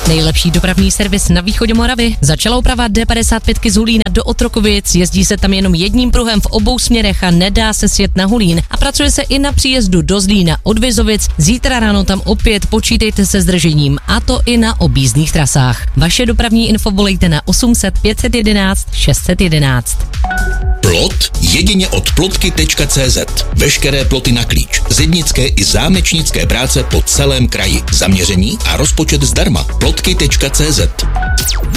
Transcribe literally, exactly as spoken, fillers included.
Nejlepší dopravní servis na východě Moravy. Začala oprava D padesát pět z Hulína do Otrokovic, jezdí se tam jenom jedním pruhem v obou směrech a nedá se sjet na Hulín. A pracuje se i na příjezdu do Zlína od Vizovic. Zítra ráno tam opět počítejte se zdržením, a to i na objízdných trasách. Vaše dopravní info volejte na osm set pět set jedenáct šest set jedenáct. Plot jedině od plotky tečka cé zet. Veškeré ploty na klíč, zednické i zámečnické práce po celém kraji. Zaměření a rozpočet zdarma. plotky tečka cé zet.